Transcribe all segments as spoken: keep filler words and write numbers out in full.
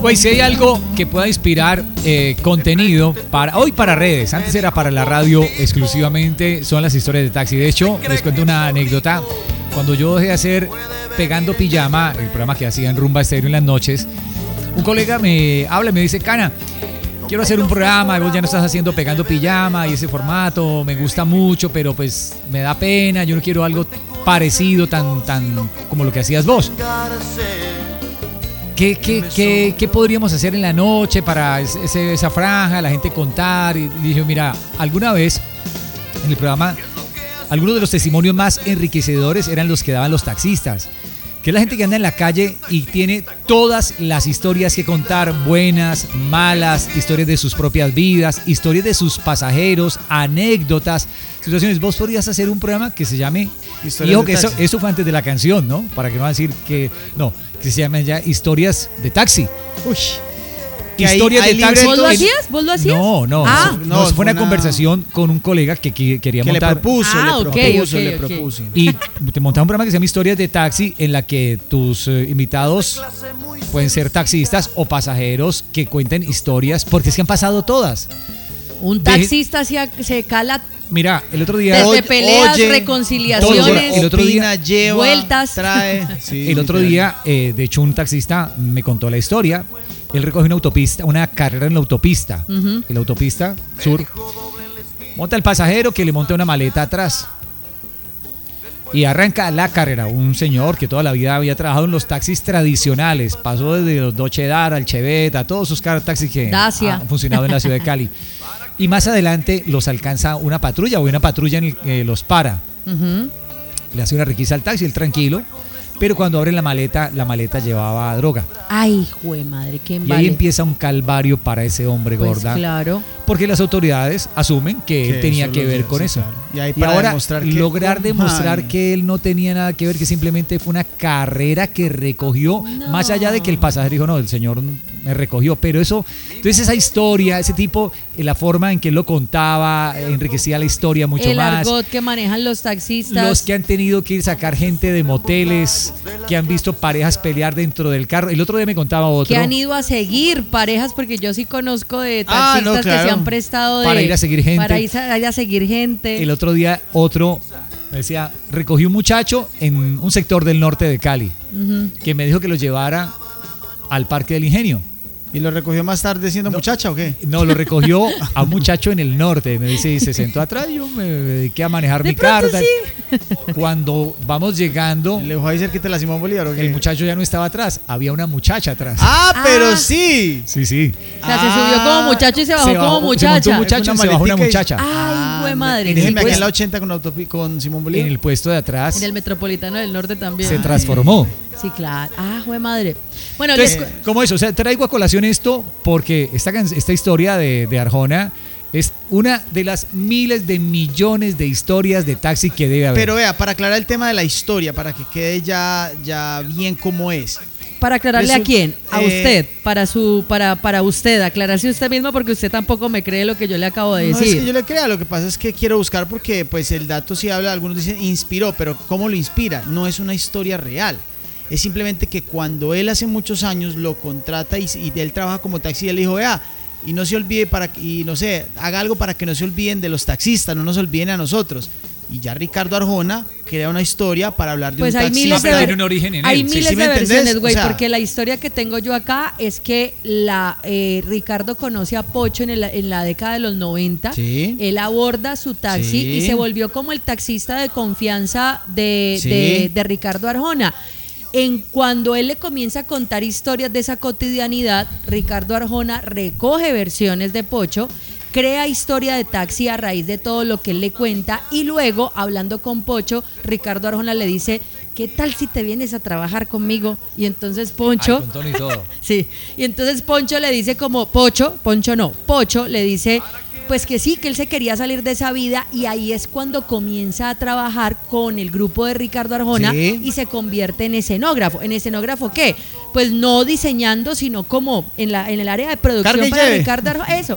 Pues si hay algo que pueda inspirar eh, contenido para hoy para redes, antes era para la radio exclusivamente, son las historias de taxi. De hecho, les cuento una anécdota. Cuando yo dejé de hacer Pegando Pijama, el programa que hacía en Rumba Estéreo en las noches, un colega me habla y me dice: Cana, quiero hacer un programa, vos ya no estás haciendo Pegando Pijama y ese formato me gusta mucho, pero pues me da pena, yo no quiero algo parecido tan, tan como lo que hacías vos. ¿Qué, qué, qué, ¿Qué podríamos hacer en la noche para ese, esa franja, la gente contar? Y dije, mira, alguna vez en el programa, algunos de los testimonios más enriquecedores eran los que daban los taxistas, que es la gente que anda en la calle y tiene todas las historias que contar, buenas, malas, historias de sus propias vidas, historias de sus pasajeros, anécdotas, situaciones. Vos podrías hacer un programa que se llame, historias dijo que eso, eso fue antes de la canción, ¿no? Para que no va a decir que, no, que se llame ya Historias de Taxi. Uy. Historias de taxi. ¿Vos lo hacías? ¿Vos lo hacías? No, no, ah, no, no, fue una, una conversación con un colega que, que quería que montar. Le propuso, ah, le okay, propuso, okay, le okay. propuso. Y te montaba un programa que se llama Historias de Taxi, en la que tus eh, invitados pueden ser taxistas o pasajeros que cuenten historias, porque es que han pasado todas. Un taxista se, se cala. Mira, el otro día... Desde oye, peleas, oye, reconciliaciones, el otro día, opina, lleva, vueltas. Trae. Sí, el otro día, eh, de hecho, un taxista me contó la historia. Él recoge una autopista, una carrera en la autopista. Uh-huh. En la autopista sur. Monta el pasajero que le monta una maleta atrás. Y arranca la carrera. Un señor que toda la vida había trabajado en los taxis tradicionales. Pasó desde los Dodge Dart al Chevette, a todos sus taxis que Dacia. han funcionado en la ciudad de Cali. Y más adelante los alcanza una patrulla o una patrulla en el, eh, los para. Uh-huh. Le hace una requisa al taxi, él tranquilo. Pero cuando abre la maleta, la maleta llevaba droga. Ay, jue madre, qué embale. Y ahí empieza un calvario para ese hombre, pues gorda. Claro. Porque las autoridades asumen que, que él tenía que ver lleva, con sí, eso. Claro. Y, ahí y para ahora demostrar que, lograr oh, demostrar man. que él no tenía nada que ver, que simplemente fue una carrera que recogió, no. Más allá de que el pasajero dijo, no, el señor me recogió, pero eso, entonces esa historia, ese tipo, la forma en que él lo contaba, enriquecía la historia mucho el más. El argot que manejan los taxistas. Los que han tenido que ir a sacar gente de moteles, que han visto parejas pelear dentro del carro. El otro día me contaba otro. Que han ido a seguir parejas, porque yo sí conozco de taxistas ah, no, claro. que se han prestado de, para ir a seguir gente. Para ir a, ir a seguir gente. El otro día otro me decía, recogí un muchacho en un sector del norte de Cali, uh-huh. que me dijo que lo llevara al Parque del Ingenio. ¿Y lo recogió más tarde siendo no, muchacha o qué? No, lo recogió a un muchacho en el norte. Me dice, y se sentó atrás, yo me dediqué a manejar de mi carta. Sí. Cuando vamos llegando, ¿le dejó ahí cerquita la Simón Bolívar o qué? El muchacho ya no estaba atrás, había una muchacha atrás. Ah, ah. pero sí. Sí, sí. O sea, ah. se subió como muchacho y se bajó, se bajó como muchacha. Se montó un muchacho y se bajó una muchacha. Ay, güey, madre. Déjeme aquí en la ochenta con, autopi- con Simón Bolívar. En el puesto de atrás. En el Metropolitano del Norte también. Se transformó. Sí, claro. Ah, güey, madre. Bueno, entonces, les... ¿cómo eso? O sea, traigo a colación esto porque esta, esta historia de, de Arjona es una de las miles de millones de historias de taxi que debe haber. Pero vea, para aclarar el tema de la historia, para que quede ya, ya bien como es. ¿Para aclararle Resu- a quién? A eh, usted, para su, para, para usted, aclararse usted mismo porque usted tampoco me cree lo que yo le acabo de decir. No es que yo le crea, lo que pasa es que quiero buscar porque pues el dato sí habla, algunos dicen inspiró, pero ¿cómo lo inspira? No es una historia real. Es simplemente que cuando él hace muchos años lo contrata y, y él trabaja como taxi, él dijo, vea, y no se olvide para y no sé, haga algo para que no se olviden de los taxistas, no nos olviden a nosotros. Y ya Ricardo Arjona crea una historia para hablar de pues un hay taxista. Miles de, tiene un origen en hay él. miles ¿Sí, sí de versiones, güey, o sea, porque la historia que tengo yo acá es que la eh, Ricardo conoce a Pocho en, el, en la década de los noventa. Sí. Él aborda su taxi Sí. y se volvió como el taxista de confianza de, Sí. de, de Ricardo Arjona. En cuando él le comienza a contar historias de esa cotidianidad, Ricardo Arjona recoge versiones de Pocho, crea historia de taxi a raíz de todo lo que él le cuenta y luego, hablando con Pocho, Ricardo Arjona le dice, ¿qué tal si te vienes a trabajar conmigo? Y entonces Poncho... Ay, con tono y todo. Sí, y entonces Poncho le dice como, Pocho, Poncho no, Pocho le dice... Pues que sí, que él se quería salir de esa vida y ahí es cuando comienza a trabajar con el grupo de Ricardo Arjona sí. y se convierte en escenógrafo. ¿En escenógrafo qué? Pues no diseñando, sino como en, la, en el área de producción Carga y para lleve. Ricardo Arjona. Eso.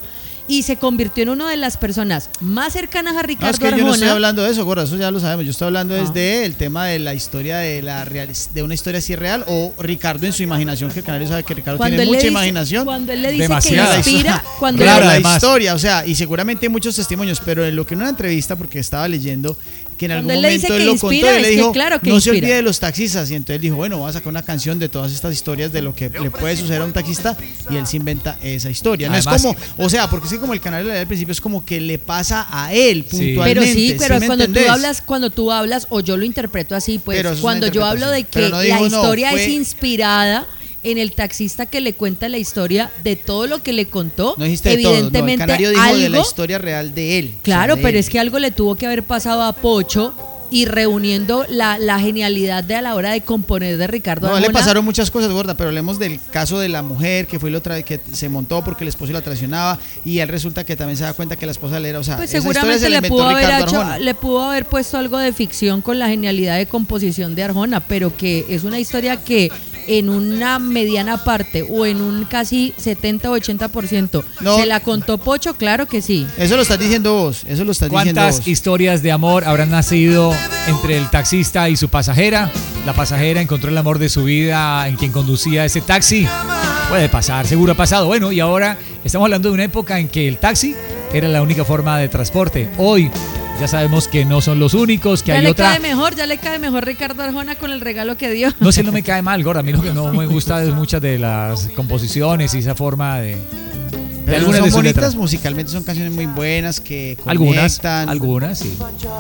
y se convirtió en una de las personas más cercanas a Ricardo No, es que Arjona. yo no estoy hablando de eso, gorda, eso ya lo sabemos. Yo estoy hablando Ah. desde el tema de la historia de la real, de una historia así real, o Ricardo en su imaginación, que el canario sabe que Ricardo Cuando tiene él le mucha dice- imaginación. Cuando él le dice Demasiada. que inspira, cuando Claro, Claro, la además. historia, o sea, y seguramente hay muchos testimonios, pero en lo que en una entrevista, porque estaba leyendo que en Cuando algún él le dice momento él que lo inspira, contó y le es que dijo, claro que no se inspira. olvide de los taxistas, y entonces dijo, bueno, voy a sacar una canción de todas estas historias de lo que le puede suceder a un taxista, y él se inventa esa historia. No Además- es como, o sea, porque sí, como el canal al principio es como que le pasa a él Sí. puntualmente. Pero sí, pero me cuando tú entendés? hablas, cuando tú hablas, o yo lo interpreto así, pues Pero eso es cuando una yo hablo de que interpretación. Pero no la dijo, no, historia fue- es inspirada en el taxista que le cuenta la historia de todo lo que le contó, No dijiste de todo, no, el evidentemente canario dijo algo, de la historia real de él. claro, o sea, de pero él. es que algo le tuvo que haber pasado a Pocho y reuniendo la, la genialidad de a la hora de componer de Ricardo No, Arjona. le pasaron muchas cosas, gorda, pero hablemos del caso de la mujer que fue la otra que se montó porque el esposo la traicionaba y él resulta que también se da cuenta que la esposa le era, o sea, Pues esa historia seguramente se la le inventó pudo, haber Ricardo hecho, Arjona. le pudo haber puesto algo de ficción con la genialidad de composición de Arjona, pero que es una historia que en una mediana parte o en un casi setenta o ochenta por ciento No. se la contó Pocho, claro que sí. Eso lo estás diciendo vos, eso lo estás diciendo ¿Cuántas vos. historias de amor habrán nacido entre el taxista y su pasajera? La pasajera encontró el amor de su vida en quien conducía ese taxi. Puede pasar, seguro ha pasado. Bueno, y ahora estamos hablando de una época en que el taxi era la única forma de transporte. Hoy ya sabemos que no son los únicos, que Ya hay le otra... cae mejor, ya le cae mejor Ricardo Arjona con el regalo que dio. No sé, no me cae mal, gorda. A mí lo que no me gusta es muchas de las composiciones y esa forma de... de Pero algunas son de sus bonitas letras. musicalmente, son canciones muy buenas que Algunas, conectan. algunas, sí.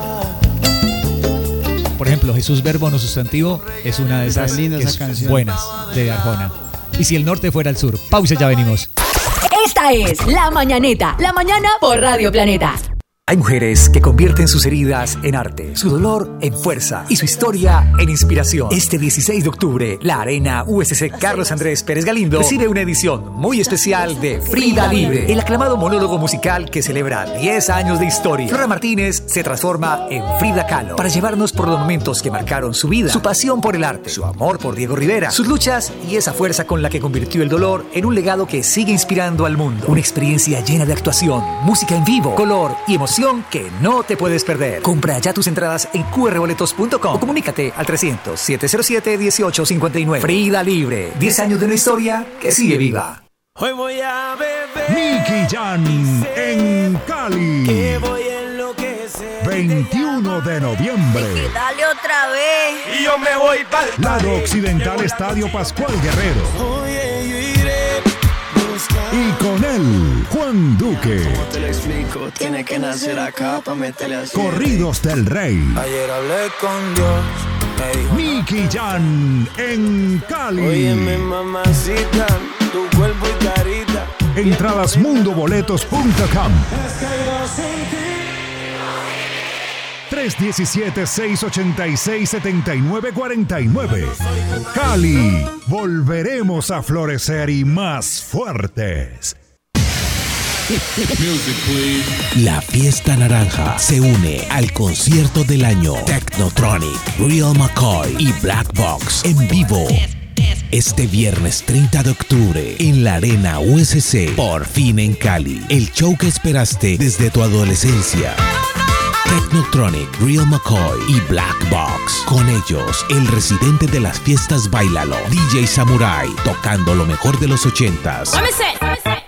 Por ejemplo, Jesús Verbo no sustantivo es una de esas Está linda esa que es canción. buenas de Arjona. Y si el norte fuera el sur. Pausa, ya venimos. Esta es La Mañaneta, la mañana por Radio Planeta. Hay mujeres que convierten sus heridas en arte, su dolor en fuerza y su historia en inspiración. Este dieciséis de octubre, la Arena U S C Carlos Andrés Pérez Galindo recibe una edición muy especial de Frida Libre, el aclamado monólogo musical que celebra diez años de historia. Flora Martínez se transforma en Frida Kahlo para llevarnos por los momentos que marcaron su vida, su pasión por el arte, su amor por Diego Rivera, sus luchas y esa fuerza con la que convirtió el dolor en un legado que sigue inspirando al mundo. Una experiencia llena de actuación, música en vivo, color y emoción que no te puedes perder. Compra ya tus entradas en cu erre boletos punto com o comunícate al trescientos, setecientos siete, dieciocho cincuenta y nueve. Frida Libre, diez años de una historia que sigue viva. Hoy voy a beber. Nicky Jam en Cali. Que voy a enloquecer. veintiuno de noviembre. Dale otra vez. Y yo me voy para el Lado Occidental Estadio Pascual Guerrero. Oye, yo iré buscando. Y con él, Juan Duque. Te lo explico, tiene que nacer acá para meterle así. Corridos del Rey. Ayer hablé con Dios, me dijo, Nicky Jam en Cali. óyeme mamacita, tu cuerpo y carita. Entradas mundo boletos punto com. tres uno siete, seis ocho seis, siete nueve cuatro nueve. Cali, volveremos a florecer y más fuertes. La Fiesta Naranja se une al concierto del año Technotronic, Real McCoy y Black Box en vivo. Este viernes treinta de octubre en la Arena U S C, por fin en Cali. El show que esperaste desde tu adolescencia. Technotronic, Real McCoy y Black Box. Con ellos, el residente de las fiestas Bailalo, D J Samurai, tocando lo mejor de los ochentas.